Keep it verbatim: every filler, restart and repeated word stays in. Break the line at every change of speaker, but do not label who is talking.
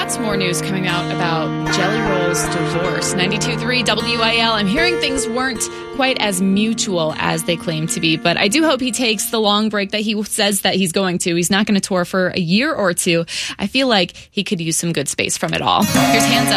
lots more news coming out about Jelly Roll's divorce. ninety-two point three W I L. I'm hearing things weren't quite as mutual as they claim to be, but I do hope he takes the long break that he says that he's going to. He's not going to tour for a year or two. I feel like he could use some good space from it all. Here's Hands Up.